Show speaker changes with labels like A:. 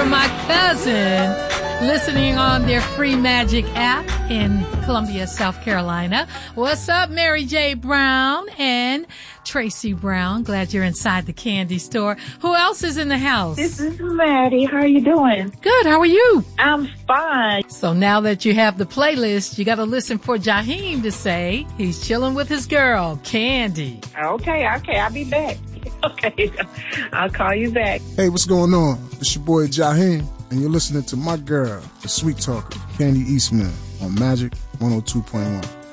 A: for my cousin listening on their free Magic app in Columbia, South Carolina. What's up, Mary J. Brown and Tracy Brown? Glad you're inside the candy store. Who else is in the house?
B: This is Maddie. How are you doing?
A: Good. How are you?
B: I'm fine.
A: So now that you have the playlist, you got to listen for Jaheim to say he's chilling with his girl, Candy.
B: Okay. I'll be back. Okay. I'll call you back.
C: Hey, what's going on? It's your boy Jaheim, and you're listening to my girl, the Sweet Talker, Candy Eastman, on Magic 102.1.